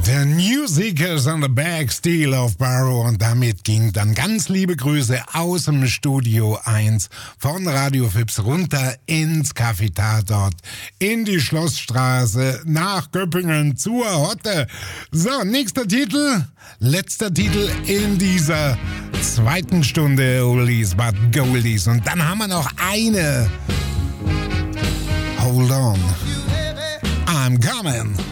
The New Seekers on the Back, Steel of Barrow. Und damit ging dann ganz liebe Grüße aus dem Studio 1 von Radio Fips runter ins Café Tatort, in die Schlossstraße, nach Göppingen zur Hotte. So, nächster Titel, letzter Titel in dieser zweiten Stunde Oldies but Goldies. Und dann haben wir noch eine. Hold on. I'm coming.